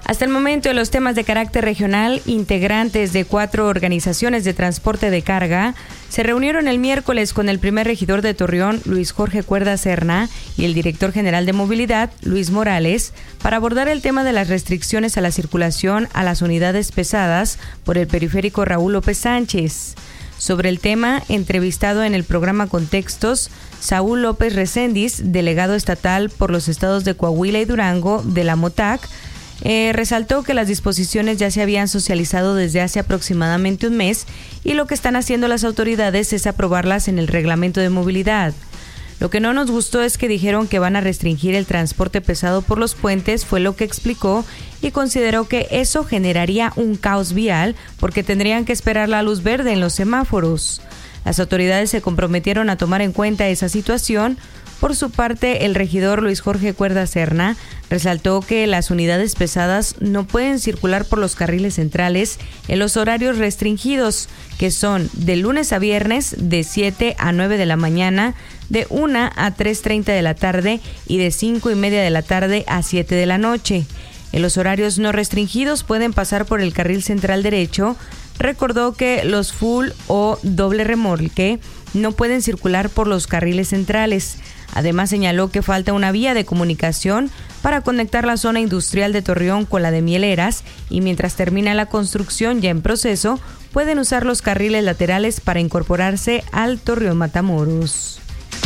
Hasta el momento, en los temas de carácter regional, integrantes de 4 organizaciones de transporte de carga se reunieron el miércoles con el primer regidor de Torreón, Luis Jorge Cuerda Serna, y el director general de movilidad, Luis Morales, para abordar el tema de las restricciones a la circulación a las unidades pesadas por el periférico Raúl López Sánchez. Sobre el tema, entrevistado en el programa Contextos, Saúl López Recendis, delegado estatal por los estados de Coahuila y Durango de la MOTAC, resaltó que las disposiciones ya se habían socializado desde hace aproximadamente un mes y lo que están haciendo las autoridades es aprobarlas en el reglamento de movilidad. Lo que no nos gustó es que dijeron que van a restringir el transporte pesado por los puentes, fue lo que explicó, y consideró que eso generaría un caos vial porque tendrían que esperar la luz verde en los semáforos. Las autoridades se comprometieron a tomar en cuenta esa situación. Por su parte, el regidor Luis Jorge Cuerda Serna resaltó que las unidades pesadas no pueden circular por los carriles centrales en los horarios restringidos, que son de lunes a viernes de 7 a 9 de la mañana, de 1 a 3:30 de la tarde y de 5:30 de la tarde a 7 de la noche. En los horarios no restringidos pueden pasar por el carril central derecho. Recordó que los full o doble remolque no pueden circular por los carriles centrales. Además, señaló que falta una vía de comunicación para conectar la zona industrial de Torreón con la de Mieleras, y mientras termina la construcción ya en proceso, pueden usar los carriles laterales para incorporarse al Torreón Matamoros.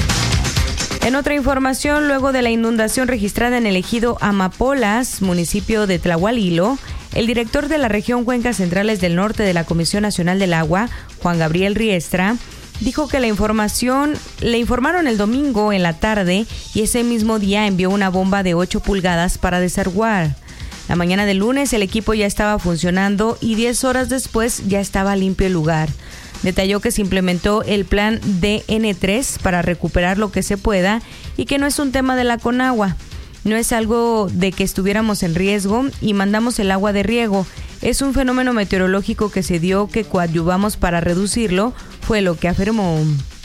En otra información, luego de la inundación registrada en el ejido Amapolas, municipio de Tlahualilo, el director de la región Cuencas Centrales del Norte de la Comisión Nacional del Agua, Juan Gabriel Riestra, dijo que le informaron el domingo en la tarde y ese mismo día envió una bomba de 8 pulgadas para desaguar. La mañana del lunes el equipo ya estaba funcionando y 10 horas después ya estaba limpio el lugar. Detalló que se implementó el plan DN3 para recuperar lo que se pueda y que no es un tema de la Conagua. No es algo de que estuviéramos en riesgo y mandamos el agua de riego. Es un fenómeno meteorológico que se dio que coadyuvamos para reducirlo, fue lo que afirmó.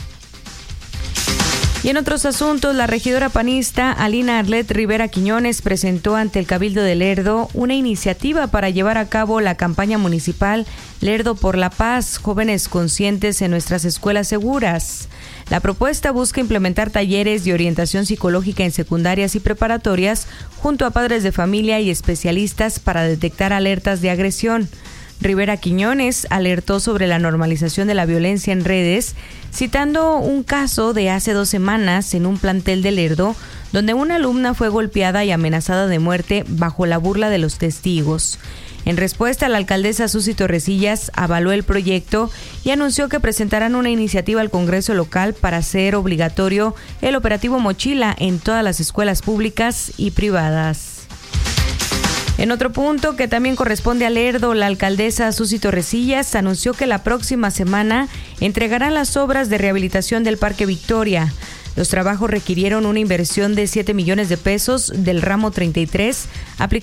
Y en otros asuntos, la regidora panista Alina Arlet Rivera Quiñones presentó ante el Cabildo de Lerdo una iniciativa para llevar a cabo la campaña municipal Lerdo por la Paz, jóvenes conscientes en nuestras escuelas seguras. La propuesta busca implementar talleres de orientación psicológica en secundarias y preparatorias junto a padres de familia y especialistas para detectar alertas de agresión. Rivera Quiñones alertó sobre la normalización de la violencia en redes, citando un caso de hace 2 semanas en un plantel de Lerdo, donde una alumna fue golpeada y amenazada de muerte bajo la burla de los testigos. En respuesta, la alcaldesa Susi Torrecillas avaló el proyecto y anunció que presentarán una iniciativa al Congreso local para hacer obligatorio el operativo Mochila en todas las escuelas públicas y privadas. En otro punto que también corresponde a Lerdo, la alcaldesa Susi Torrecillas anunció que la próxima semana entregarán las obras de rehabilitación del Parque Victoria. Los trabajos requirieron una inversión de 7 millones de pesos del ramo 33,